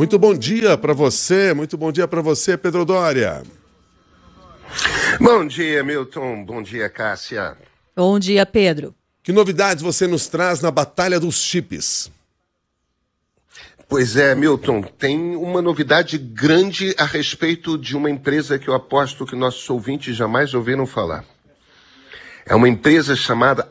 Muito bom dia para você, Pedro Doria. Bom dia, Milton. Bom dia, Cássia. Bom dia, Pedro. Que novidades você nos traz na Batalha dos Chips? Pois é, Milton, tem uma novidade grande a respeito de uma empresa que eu aposto que nossos ouvintes jamais ouviram falar. É uma empresa chamada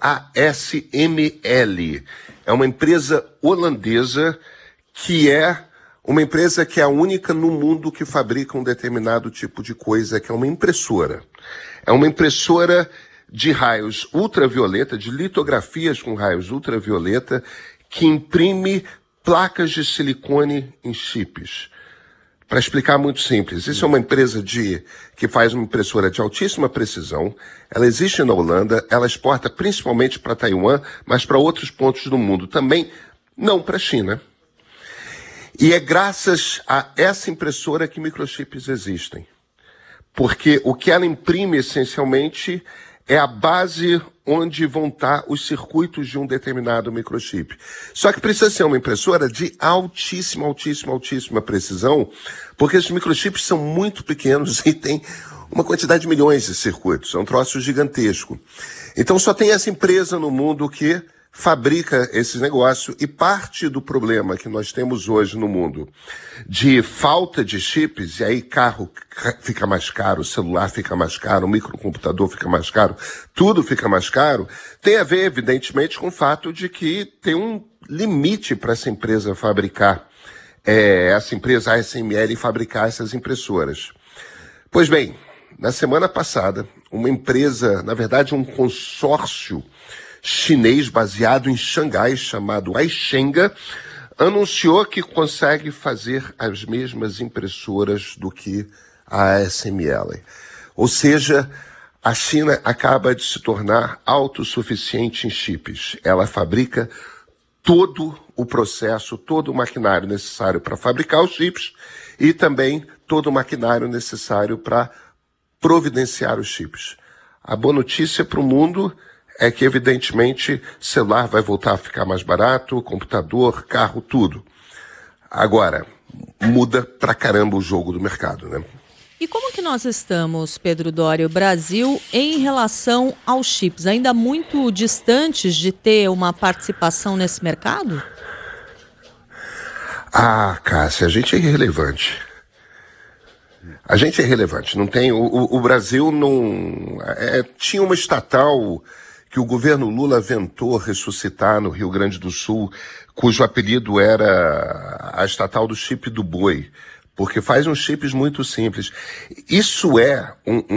ASML. É uma empresa holandesa que é uma empresa que é a única no mundo que fabrica um determinado tipo de coisa, que é uma impressora. É uma impressora de raios ultravioleta, de litografias com raios ultravioleta, que imprime placas de silicone em chips. Para explicar muito simples, isso é uma empresa que faz uma impressora de altíssima precisão, ela existe na Holanda, ela exporta principalmente para Taiwan, mas para outros pontos do mundo também, não para a China. E é graças a essa impressora que microchips existem. Porque o que ela imprime essencialmente é a base onde vão estar os circuitos de um determinado microchip. Só que precisa ser uma impressora de altíssima precisão, porque esses microchips são muito pequenos e tem uma quantidade de milhões de circuitos. É um troço gigantesco. Então só tem essa empresa no mundo que fabrica esse negócio, e parte do problema que nós temos hoje no mundo de falta de chips, e aí carro fica mais caro, celular fica mais caro, microcomputador fica mais caro, tudo fica mais caro, tem a ver, evidentemente, com o fato de que tem um limite para essa empresa fabricar, essa empresa ASML fabricar essas impressoras. Pois bem, na semana passada, uma empresa, na verdade um consórcio chinês baseado em Xangai, chamado Aishenga, anunciou que consegue fazer as mesmas impressoras do que a ASML. Ou seja, a China acaba de se tornar autossuficiente em chips. Ela fabrica todo o processo, todo o maquinário necessário para fabricar os chips e também todo o maquinário necessário para providenciar os chips. A boa notícia para o mundo é que, evidentemente, celular vai voltar a ficar mais barato, computador, carro, tudo. Agora, muda pra caramba o jogo do mercado, né? E como que nós estamos, Pedro Doria, o Brasil, em relação aos chips? Ainda muito distantes de ter uma participação nesse mercado? Cássia, a gente é irrelevante. A gente é irrelevante. Não tem, o Brasil não... tinha uma estatal que o governo Lula ventou ressuscitar no Rio Grande do Sul, cujo apelido era a estatal do chip do boi, porque faz uns chips muito simples. Isso é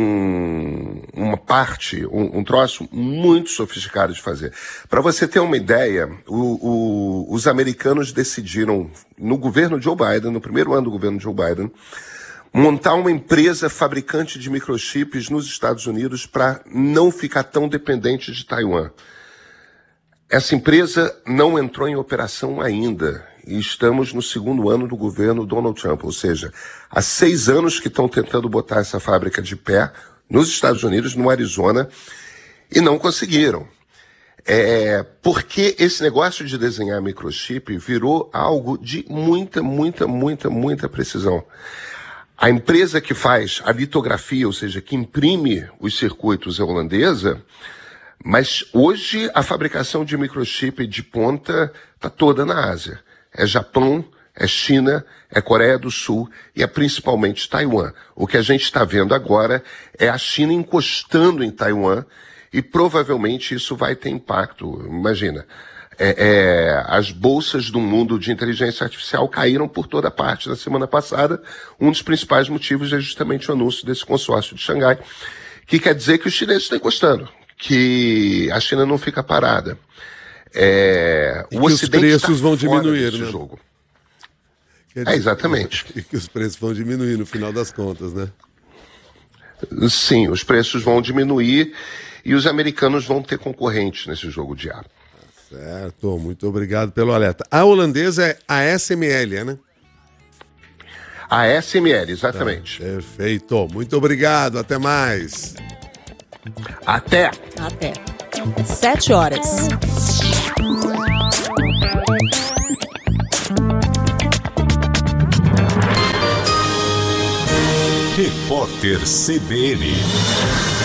um troço muito sofisticado de fazer. Para você ter uma ideia, os americanos decidiram, no governo Joe Biden, no primeiro ano do governo Joe Biden, montar uma empresa fabricante de microchips nos Estados Unidos para não ficar tão dependente de Taiwan. Essa empresa não entrou em operação ainda e estamos no segundo ano do governo Donald Trump, ou seja, há 6 anos que estão tentando botar essa fábrica de pé nos Estados Unidos, no Arizona, e não conseguiram. Porque esse negócio de desenhar microchip virou algo de muita precisão. A empresa que faz a litografia, ou seja, que imprime os circuitos é holandesa, mas hoje a fabricação de microchip de ponta está toda na Ásia. É Japão, é China, é Coreia do Sul e é principalmente Taiwan. O que a gente está vendo agora é a China encostando em Taiwan e provavelmente isso vai ter impacto. Imagina. As bolsas do mundo de inteligência artificial caíram por toda parte na semana passada. Um dos principais motivos é justamente o anúncio desse consórcio de Xangai, que quer dizer que os chineses estão encostando, que a China não fica parada. E que os preços vão diminuir, né? Jogo. Exatamente. E que os preços vão diminuir no final das contas, né? Sim, os preços vão diminuir e os americanos vão ter concorrentes nesse jogo de ar. Certo, muito obrigado pelo alerta. A holandesa é a ASML, né? A ASML, exatamente. Perfeito, muito obrigado, até mais. Até. 7 horas. Repórter CBN.